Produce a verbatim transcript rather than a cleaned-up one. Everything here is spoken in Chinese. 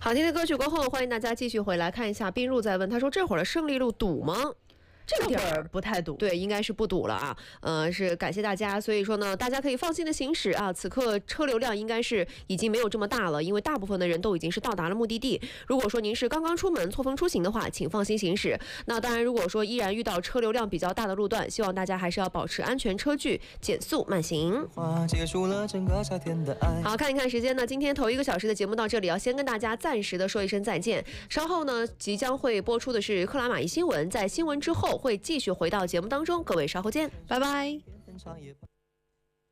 好听的歌曲过后，欢迎大家继续回来看一下。冰露在问，他说这会儿的胜利路堵吗？这个点儿不太堵， 对，应该是不堵了啊。呃，是感谢大家，所以说呢，大家可以放心的行驶啊。此刻车流量应该是已经没有这么大了，因为大部分的人都已经是到达了目的地。如果说您是刚刚出门错峰出行的话，请放心行驶。那当然，如果说依然遇到车流量比较大的路段，希望大家还是要保持安全车距，减速慢行。好，看一看时间呢，今天头一个小时的节目到这里，要先跟大家暂时的说一声再见。稍后呢，即将会播出的是克拉玛依新闻，在新闻之后会继续回到节目当中，各位稍后见，拜拜。